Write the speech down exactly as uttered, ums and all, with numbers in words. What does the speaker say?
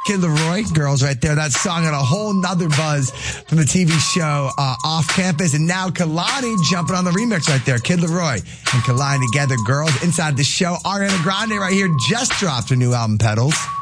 Kid Laroi, Girls right there. That song had a whole nother buzz from the T V show uh, Off Campus. And now Kehlani jumping on the remix right there. Kid Laroi and Kehlani together, Girls. Inside the show, Ariana Grande right here just dropped her new album, Petals.